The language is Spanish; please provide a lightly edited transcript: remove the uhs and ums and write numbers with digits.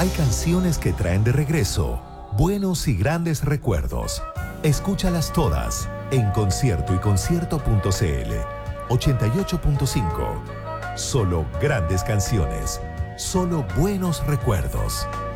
Hay canciones que traen de regreso buenos y grandes recuerdos. Escúchalas todas en Concierto y Concierto.cl 88.5. Solo grandes canciones. Solo buenos recuerdos.